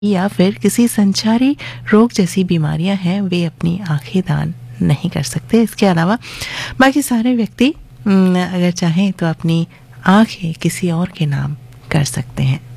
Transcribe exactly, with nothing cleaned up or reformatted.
या फिर किसी संचारी रोग जैसी बीमारियां हैं, वे अपनी आंखें दान नहीं कर सकते। इसके अलावा बाकी सारे व्यक्ति अगर चाहें तो अपनी आंखें किसी और के नाम कर सकते हैं।